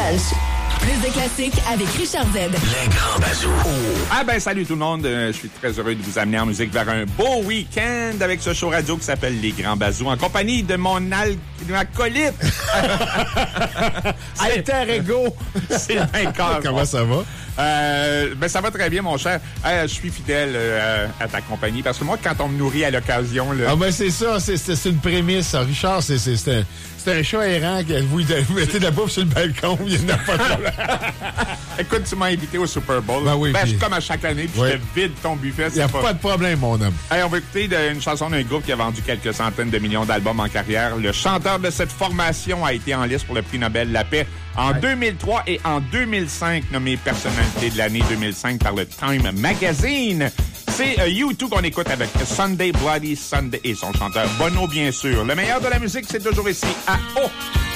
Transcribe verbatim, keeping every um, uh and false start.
Lunch. Plus de classiques avec Richard Z. Les grands bazous. Ah ben salut tout le monde, euh, je suis très heureux de vous amener en musique vers un beau week-end avec ce show radio qui s'appelle Les Grands Bazous en compagnie de mon al... acolyte. Alter ego. C'est l'incorps. Comment ça va? Euh, ben ça va très bien mon cher. Euh, je suis fidèle euh, à ta compagnie parce que moi quand on me nourrit à l'occasion là... Ah ben c'est ça, c'est, c'est, c'est une prémisse. Ça. Richard, c'est, c'est, c'est, un, c'est un chat errant que vous, vous mettez de la bouffe sur le balcon, il n'y en a pas de... Écoute, tu m'as invité au Super Bowl. Ben oui, ben, puis... comme à chaque année, puis oui. je te vide ton buffet. Il n'y a pas... pas de problème, mon homme. Hey, on va écouter de, une chanson d'un groupe qui a vendu quelques centaines de millions d'albums en carrière. Le chanteur de cette formation a été en liste pour le prix Nobel de la paix en ouais. deux mille trois et en deux mille cinq, nommé personnalité de l'année deux mille cinq par le Time Magazine. C'est U deux qu'on écoute avec Sunday Bloody Sunday et son chanteur Bono, bien sûr. Le meilleur de la musique, c'est toujours ici à O.